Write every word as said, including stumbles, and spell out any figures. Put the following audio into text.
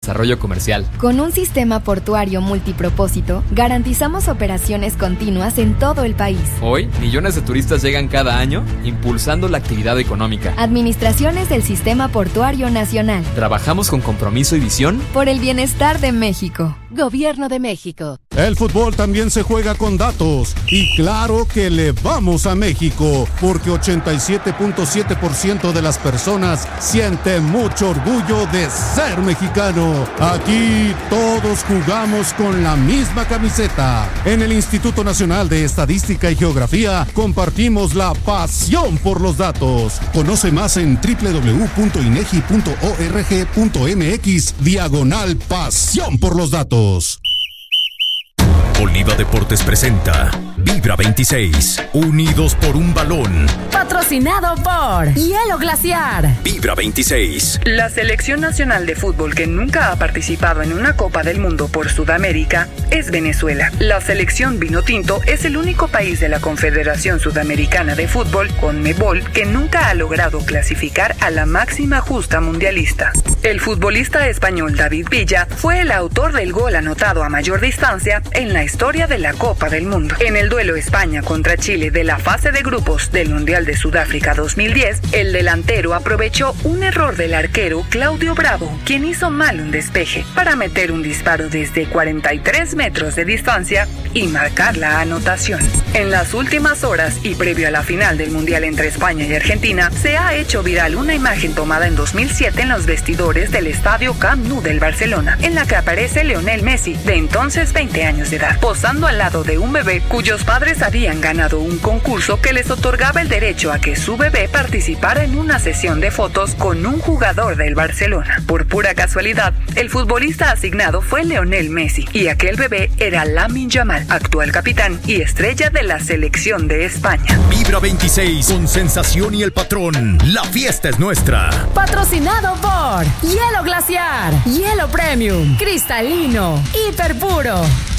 Desarrollo comercial. Con un sistema portuario multipropósito, garantizamos operaciones continuas en todo el país. Hoy, millones de turistas llegan cada año, impulsando la actividad económica. Administraciones del Sistema Portuario Nacional. Trabajamos con compromiso y visión por el bienestar de México. Gobierno de México. El fútbol también se juega con datos. Y claro que le vamos a México, porque ochenta y siete punto siete por ciento de las personas sienten mucho orgullo de ser mexicano. Aquí todos jugamos con la misma camiseta. En el Instituto Nacional de Estadística y Geografía compartimos la pasión por los datos. Conoce más en doble u doble u doble u punto inegi punto org punto mx diagonal pasión por los datos. Oliva Deportes presenta Vibra veintiséis, unidos por un balón. Patrocinado por Hielo Glaciar. Vibra veintiséis. La selección nacional de fútbol que nunca ha participado en una Copa del Mundo por Sudamérica es Venezuela. La selección vinotinto es el único país de la Confederación Sudamericana de Fútbol, CONMEBOL, que nunca ha logrado clasificar a la máxima justa mundialista. El futbolista español David Villa fue el autor del gol anotado a mayor distancia en la historia de la Copa del Mundo. En el duelo España contra Chile de la fase de grupos del Mundial de Sudáfrica dos mil diez, el delantero aprovechó un error del arquero Claudio Bravo, quien hizo mal un despeje, para meter un disparo desde cuarenta y tres metros de distancia y marcar la anotación. En las últimas horas y previo a la final del Mundial entre España y Argentina, se ha hecho viral una imagen tomada en dos mil siete en los vestidores del estadio Camp Nou del Barcelona, en la que aparece Lionel Messi, de entonces veinte años de edad, posando al lado de un bebé cuyos padres habían ganado un concurso que les otorgaba el derecho a que su bebé participara en una sesión de fotos con un jugador del Barcelona. Por pura casualidad, el futbolista asignado fue Lionel Messi y aquel bebé era Lamine Yamal, actual capitán y estrella de la selección de España. Vibra veintiséis con Sensación y el Patrón. La fiesta es nuestra. Patrocinado por Hielo Glaciar, Hielo Premium, cristalino, hiper puro.